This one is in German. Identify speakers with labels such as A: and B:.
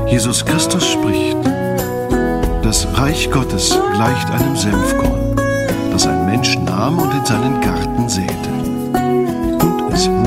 A: Jesus Christus spricht: Das Reich Gottes gleicht einem Senfkorn, das ein Mensch nahm und in seinen Garten säte. Und es